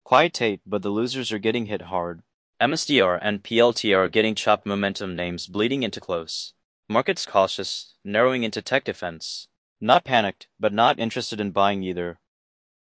Quiet tape, but the losers are getting hit hard. MSTR and PLTR are getting chopped, momentum names bleeding into close. Markets cautious, narrowing into tech defense. Not panicked, but not interested in buying either.